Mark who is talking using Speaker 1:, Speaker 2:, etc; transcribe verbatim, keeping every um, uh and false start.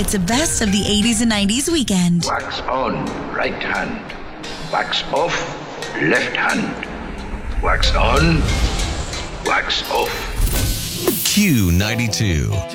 Speaker 1: It's a best of the eighties and nineties weekend.
Speaker 2: Wax on, right hand. Wax off, left hand. Wax on, wax off.
Speaker 3: Q ninety-two.